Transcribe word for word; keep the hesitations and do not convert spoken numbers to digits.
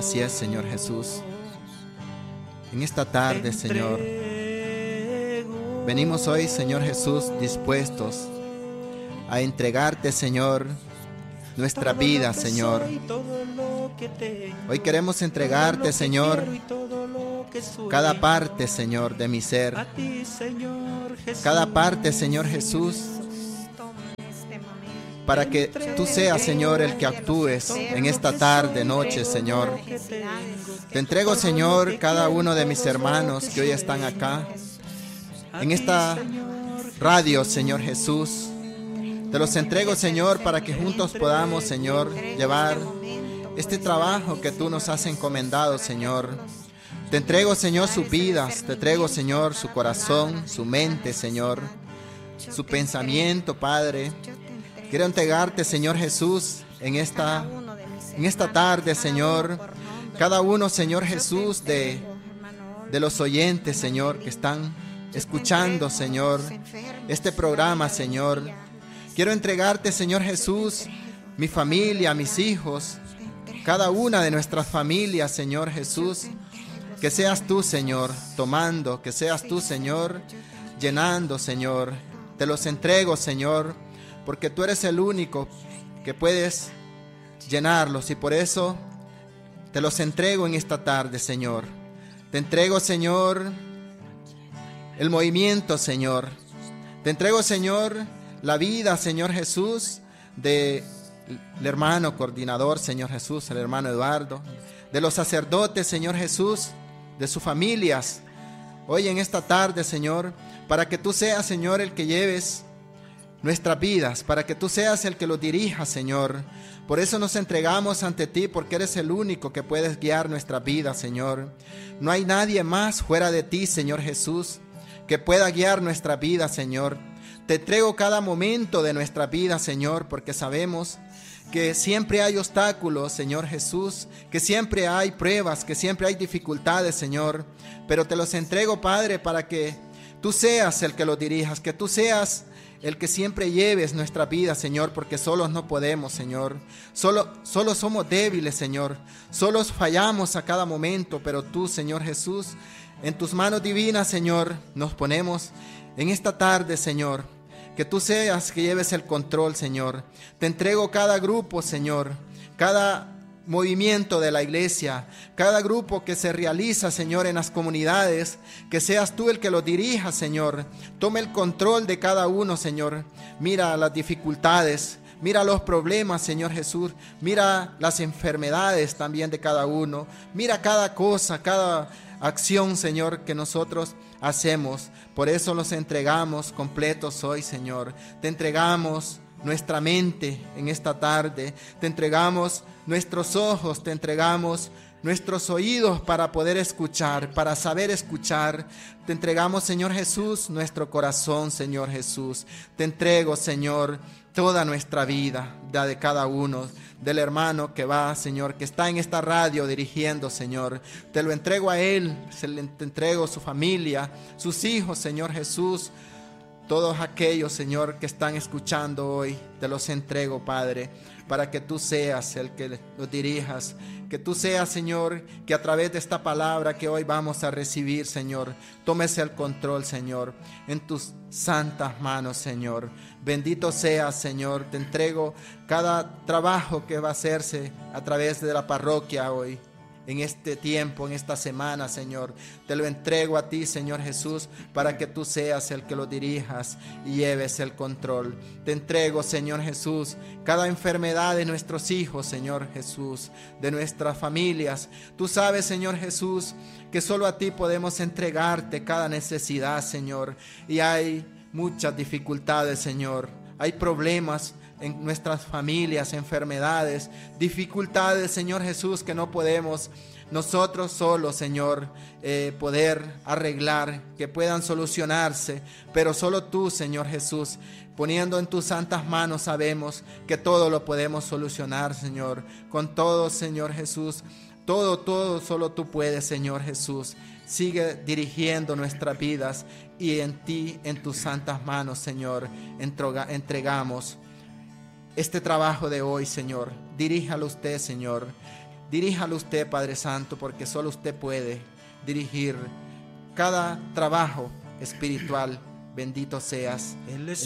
Así es, Señor Jesús. En esta tarde, Señor, venimos hoy, Señor Jesús, dispuestos a entregarte, Señor, nuestra vida, Señor. Hoy queremos entregarte, Señor, cada parte, Señor, de mi ser. Cada parte, Señor Jesús, para que tú seas, Señor, el que actúes en esta tarde, noche, Señor. Te entrego, Señor, cada uno de mis hermanos que hoy están acá, en esta radio, Señor Jesús. Te los entrego, Señor, para que juntos podamos, Señor, llevar este trabajo que tú nos has encomendado, Señor. Te entrego, Señor, sus vidas. Te entrego, Señor, su corazón, su mente, Señor, su pensamiento, Padre. Quiero entregarte, Señor Jesús, en esta, en esta tarde, Señor, cada uno, Señor Jesús, de, de los oyentes, Señor, que están escuchando, Señor, este programa, Señor. Quiero entregarte, Señor Jesús, mi familia, mis hijos, cada una de nuestras familias, Señor Jesús. Que seas tú, Señor, tomando, que seas tú, Señor, llenando, Señor. Te los entrego, Señor, porque tú eres el único que puedes llenarlos y por eso te los entrego en esta tarde, Señor. Te entrego, Señor, el movimiento, Señor. Te entrego, Señor, la vida, Señor Jesús, del hermano coordinador, Señor Jesús, el hermano Eduardo, de los sacerdotes, Señor Jesús, de sus familias, hoy en esta tarde, Señor, para que tú seas, Señor, el que lleves nuestras vidas, para que tú seas el que lo dirijas, Señor. Por eso nos entregamos ante ti, porque eres el único que puedes guiar nuestra vida, Señor. No hay nadie más fuera de ti, Señor Jesús, que pueda guiar nuestra vida, Señor. Te entrego cada momento de nuestra vida, Señor, porque sabemos que siempre hay obstáculos, Señor Jesús, que siempre hay pruebas, que siempre hay dificultades, Señor. Pero te los entrego, Padre, para que tú seas el que lo dirijas, que tú seas el que siempre lleves nuestra vida, Señor, porque solos no podemos, Señor. Solo, solo somos débiles, Señor. Solos fallamos a cada momento, pero tú, Señor Jesús, en tus manos divinas, Señor, nos ponemos en esta tarde, Señor. Que tú seas que lleves el control, Señor. Te entrego cada grupo, Señor, cada movimiento de la iglesia, cada grupo que se realiza, Señor, en las comunidades, que seas tú el que lo dirija, Señor. Tome el control de cada uno, Señor. Mira las dificultades, mira los problemas, Señor Jesús. Mira las enfermedades también de cada uno. Mira cada cosa, cada acción, Señor, que nosotros hacemos. Por eso los entregamos completos hoy, Señor. Te entregamos nuestra mente en esta tarde. Te entregamos nuestros ojos, te entregamos nuestros oídos para poder escuchar, para saber escuchar. Te entregamos, Señor Jesús, nuestro corazón, Señor Jesús. Te entrego, Señor, toda nuestra vida, la de cada uno, del hermano que va, Señor, que está en esta radio dirigiendo, Señor. Te lo entrego a él, se le te entrego su familia, sus hijos, Señor Jesús. Todos aquellos, Señor, que están escuchando hoy, te los entrego, Padre, para que tú seas el que los dirijas. Que tú seas, Señor, que a través de esta palabra que hoy vamos a recibir, Señor, tomes el control, Señor, en tus santas manos, Señor. Bendito seas, Señor. Te entrego cada trabajo que va a hacerse a través de la parroquia hoy. En este tiempo, en esta semana, Señor, te lo entrego a ti, Señor Jesús, para que tú seas el que lo dirijas y lleves el control. Te entrego, Señor Jesús, cada enfermedad de nuestros hijos, Señor Jesús, de nuestras familias. Tú sabes, Señor Jesús, que solo a ti podemos entregarte cada necesidad, Señor. Y hay muchas dificultades, Señor. Hay problemas en nuestras familias, enfermedades, dificultades, Señor Jesús, que no podemos nosotros solos, Señor, eh, poder arreglar, que puedan solucionarse, pero solo tú, Señor Jesús, poniendo en tus santas manos, sabemos que todo lo podemos solucionar, Señor, con todo, Señor Jesús, todo, todo, solo tú puedes, Señor Jesús. Sigue dirigiendo nuestras vidas y en ti, en tus santas manos, Señor, entregamos este trabajo de hoy, Señor. Diríjalo usted, Señor. Diríjalo usted, Padre Santo, porque solo usted puede dirigir cada trabajo espiritual. Bendito seas.